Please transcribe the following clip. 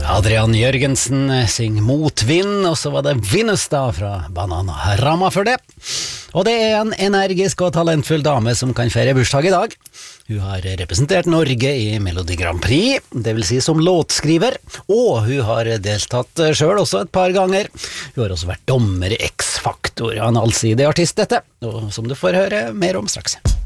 Adrian Jørgensen synger Motvind, og så var det Vinnestad fra Bananarama for det. Og det er en energisk og talentfull dame som kan feire bursdag i dag. Hun har representert Norge i Melodi Grand Prix, det vil si som låtskriver, og hun har deltatt selv også et par ganger. Hun har også vært dommer i X-Factor, en allsidig artist dette, og som du får høre mer om straks.